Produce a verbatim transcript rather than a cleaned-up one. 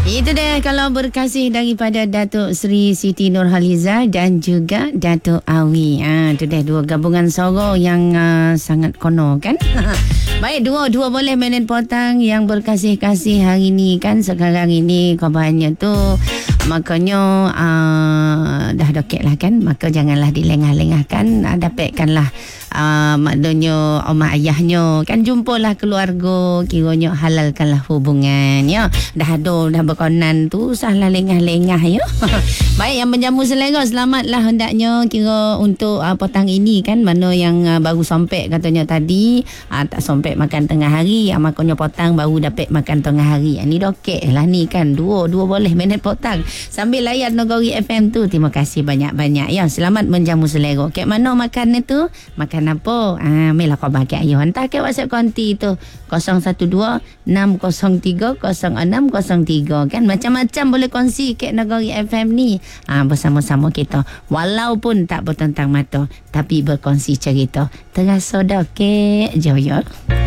Itu dia kalau berkasih daripada Datuk Seri Siti Nurhaliza dan juga Datuk Awi. Ha, itu dia dua gabungan suara yang uh, sangat kono kan. Baik, dua-dua boleh main potang yang berkasih-kasih hari ni kan. Sekarang ini kabarnya tu makanya uh, dah dokek lah kan. Maka janganlah dilengah-lengahkan. Uh, dapatkanlah uh, maknanya omak ayahnya kan, jumpalah keluarga, kiranya halalkanlah hubungan ya. Dah ada dah berkonan tu, usahlah lengah-lengah ya. Baik, yang menjamu selera selamatlah hendaknya kira untuk uh, petang ini kan. Mana yang uh, baru sompek katanya tadi uh, tak sompek makan tengah hari, uh, makanya potang baru dapat makan tengah hari. Ini uh, dokek lah ni kan. Dua dua boleh minit potang sambil layan Nagori F M tu. Terima kasih banyak-banyak ya. Selamat menjamu selera. Kek mana makan tu? Makan apa? Ah, melah khabar ke ayo hantar ke WhatsApp konti tu kosong satu dua enam kosong tiga kosong enam kosong tiga kan. Macam-macam boleh kongsi kek Nagori F M ni. Ah, bersama-sama kita walaupun tak bertentang mata tapi berkongsi cerita. Terasa dah kek Joyo.